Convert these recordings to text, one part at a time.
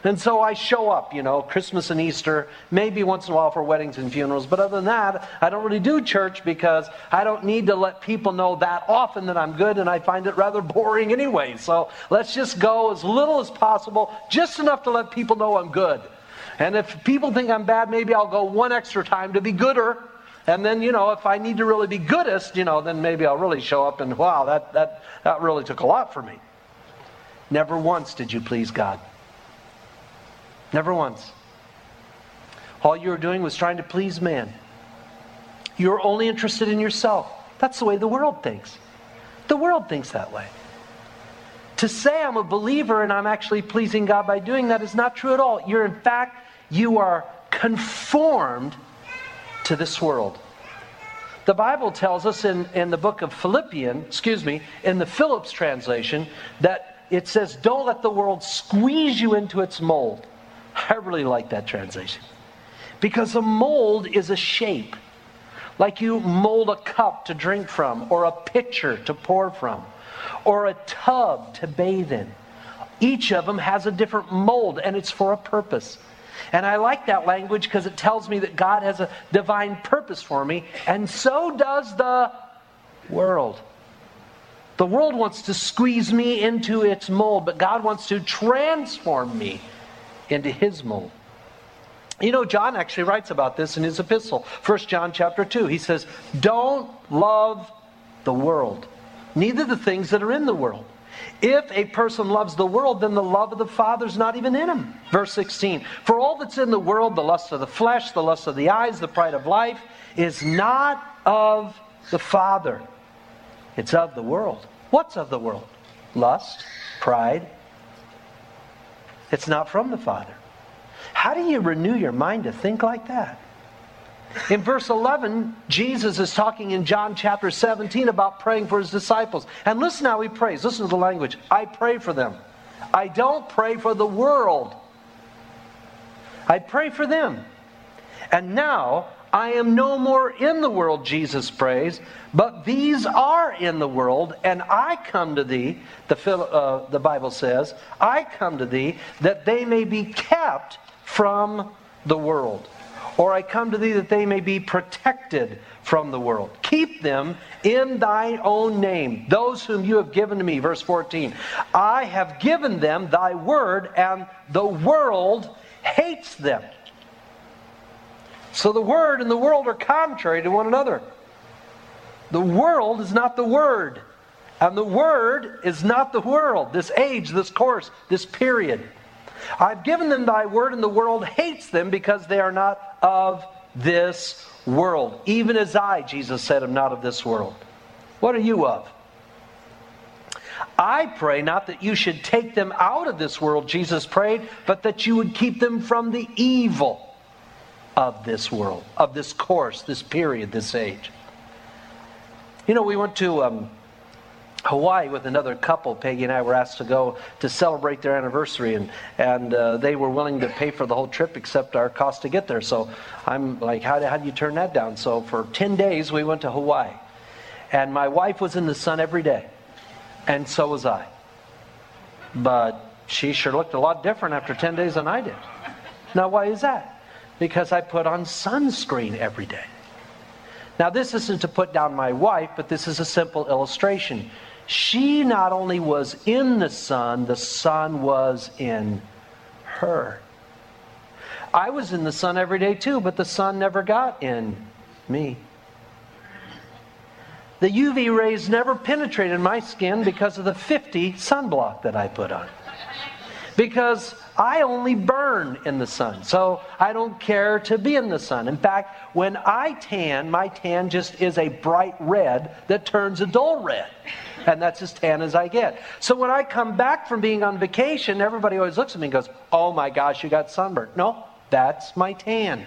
And so I show up, Christmas and Easter, maybe once in a while for weddings and funerals. But other than that, I don't really do church because I don't need to let people know that often that I'm good, and I find it rather boring anyway. So let's just go as little as possible, just enough to let people know I'm good. And if people think I'm bad, maybe I'll go one extra time to be gooder. And then, if I need to really be goodest, then maybe I'll really show up and, wow, that really took a lot for me. Never once did you please God. Never once. All you were doing was trying to please man. You were only interested in yourself. That's the way the world thinks. The world thinks that way. To say I'm a believer and I'm actually pleasing God by doing that is not true at all. You are conformed to this world. The Bible tells us in the book of in the Phillips translation, that it says, don't let the world squeeze you into its mold. I really like that translation. Because a mold is a shape. Like you mold a cup to drink from, or a pitcher to pour from, or a tub to bathe in. Each of them has a different mold, and it's for a purpose. And I like that language because it tells me that God has a divine purpose for me, and so does the world. The world wants to squeeze me into its mold, but God wants to transform me into His mold. John actually writes about this in his epistle. 1 John chapter 2. He says, don't love the world, neither the things that are in the world. If a person loves the world, then the love of the Father is not even in him. Verse 16. For all that's in the world, the lust of the flesh, the lust of the eyes, the pride of life, is not of the Father. It's of the world. What's of the world? Lust, pride. It's not from the Father. How do you renew your mind to think like that? In verse 11, Jesus is talking in John chapter 17 about praying for His disciples. And listen how He prays. Listen to the language. I pray for them. I don't pray for the world. I pray for them. And now I am no more in the world, Jesus prays, but these are in the world, and I come to thee, the Bible says, I come to thee that they may be kept from the world. Or I come to thee that they may be protected from the world. Keep them in thy own name, those whom you have given to me. Verse 14. I have given them thy word, and the world hates them. So the word and the world are contrary to one another. The world is not the word, and the word is not the world. This age, this course, this period. I've given them thy word, and the world hates them because they are not of this world. Even as I, Jesus said, am not of this world. What are you of? I pray not that you should take them out of this world, Jesus prayed, but that you would keep them from the evil of this world, of this course, this period, this age. We went to Hawaii with another couple. Peggy and I were asked to go to celebrate their anniversary, and they were willing to pay for the whole trip except our cost to get there. So I'm like, how do you turn that down? So for 10 days we went to Hawaii, and my wife was in the sun every day, and so was I. But she sure looked a lot different after 10 days than I did. Now why is that? Because I put on sunscreen every day. Now this isn't to put down my wife, but this is a simple illustration. She not only was in the sun was in her. I was in the sun every day too, but the sun never got in me. The UV rays never penetrated my skin because of the 50 sunblock that I put on. Because I only burn in the sun, so I don't care to be in the sun. In fact, when I tan, my tan just is a bright red that turns a dull red. And that's as tan as I get. So when I come back from being on vacation, everybody always looks at me and goes, oh my gosh, you got sunburned. No, that's my tan.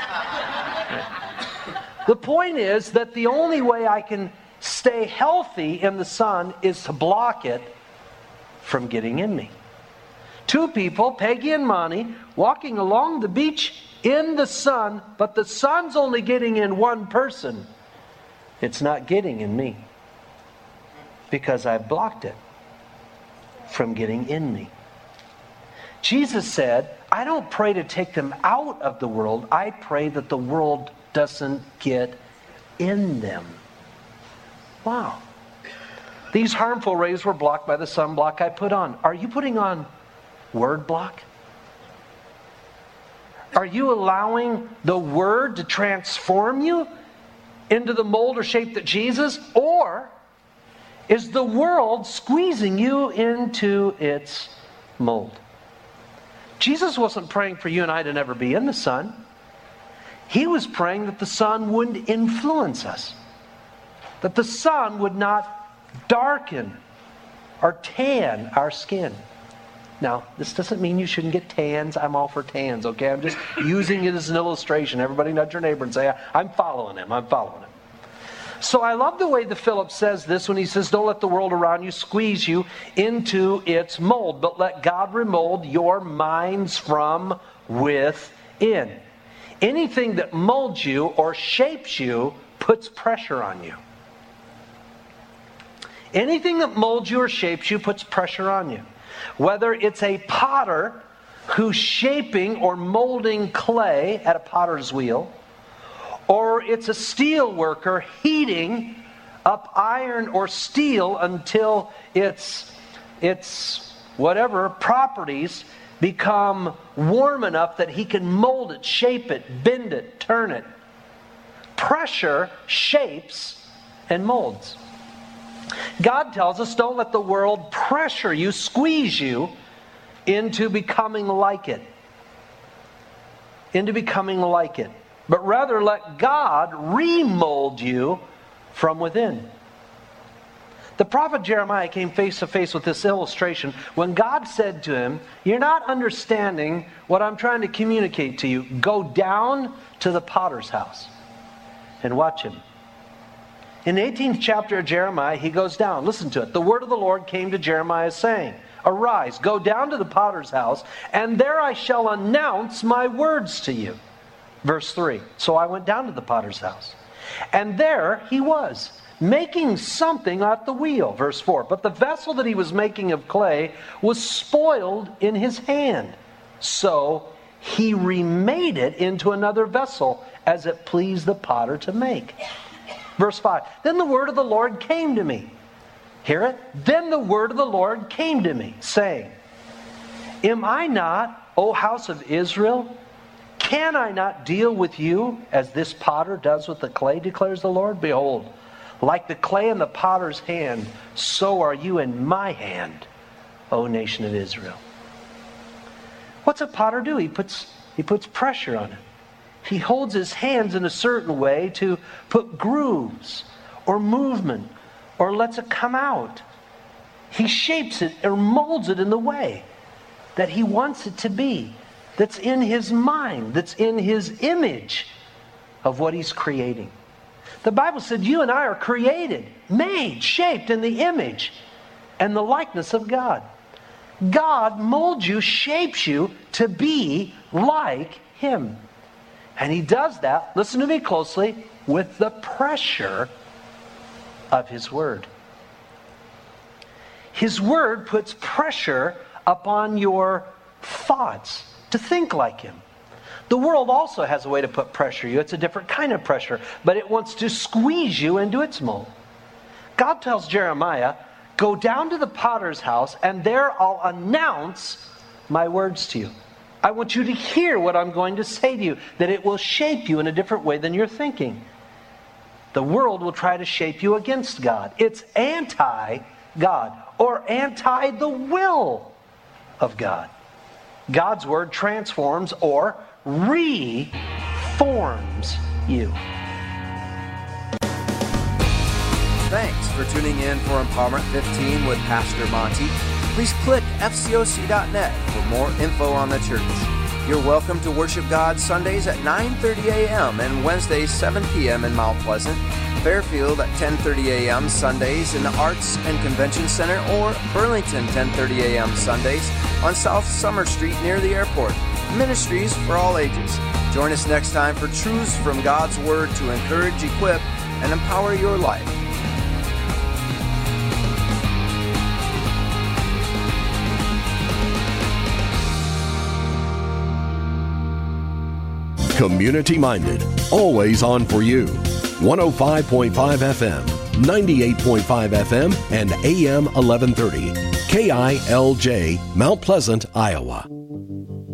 The point is that the only way I can stay healthy in the sun is to block it from getting in me. Two people, Peggy and Monty, walking along the beach in the sun, but the sun's only getting in one person. It's not getting in me because I've blocked it from getting in me. Jesus said, I don't pray to take them out of the world. I pray that the world doesn't get in them. Wow. These harmful rays were blocked by the sunblock I put on. Are you putting on word block? Are you allowing the Word to transform you into the mold or shape that Jesus? Or is the world squeezing you into its mold? Jesus wasn't praying for you and I to never be in the sun. He was praying that the sun wouldn't influence us. That the sun would not darken or tan our skin. Now, this doesn't mean you shouldn't get tans. I'm all for tans, okay? I'm just using it as an illustration. Everybody nudge your neighbor and say, I'm following him. I'm following him. So I love the way that Philip says this when he says, don't let the world around you squeeze you into its mold, but let God remold your minds from within. Anything that molds you or shapes you puts pressure on you. Anything that molds you or shapes you puts pressure on you. Whether it's a potter who's shaping or molding clay at a potter's wheel, or it's a steel worker heating up iron or steel until its whatever properties become warm enough that he can mold it, shape it, bend it, turn it. Pressure shapes and molds. God tells us, don't let the world pressure you, squeeze you into becoming like it. Into becoming like it. But rather let God remold you from within. The prophet Jeremiah came face to face with this illustration when God said to him, you're not understanding what I'm trying to communicate to you. Go down to the potter's house and watch him. In the 18th chapter of Jeremiah, he goes down. Listen to it. The word of the Lord came to Jeremiah saying, arise, go down to the potter's house, and there I shall announce my words to you. Verse 3. So I went down to the potter's house, and there he was, making something at the wheel. Verse 4. But the vessel that he was making of clay was spoiled in his hand. So he remade it into another vessel as it pleased the potter to make. Verse 5, then the word of the Lord came to me. Hear it? Then the word of the Lord came to me, saying, am I not, O house of Israel? Can I not deal with you as this potter does with the clay, declares the Lord? Behold, like the clay in the potter's hand, so are you in my hand, O nation of Israel. What's a potter do? He puts pressure on it. He holds his hands in a certain way to put grooves or movement or lets it come out. He shapes it or molds it in the way that he wants it to be, that's in his mind, that's in his image of what he's creating. The Bible said you and I are created, made, shaped in the image and the likeness of God. God molds you, shapes you to be like him. And he does that, listen to me closely, with the pressure of his word. His word puts pressure upon your thoughts to think like him. The world also has a way to put pressure on you. It's a different kind of pressure, but it wants to squeeze you into its mold. God tells Jeremiah, go down to the potter's house, and there I'll announce my words to you. I want you to hear what I'm going to say to you, that it will shape you in a different way than you're thinking. The world will try to shape you against God. It's anti-God or anti the will of God. God's word transforms or reforms you. Thanks for tuning in for Empowerment 15 with Pastor Monty. Please click fcoc.net for more info on the church. You're welcome to worship God Sundays at 9:30 a.m. and Wednesdays 7 p.m. in Mount Pleasant, Fairfield at 10:30 a.m. Sundays in the Arts and Convention Center, or Burlington 10:30 a.m. Sundays on South Summer Street near the airport. Ministries for all ages. Join us next time for truths from God's Word to encourage, equip, and empower your life. Community-minded, always on for you. 105.5 FM, 98.5 FM, and AM 1130. KILJ, Mount Pleasant, Iowa.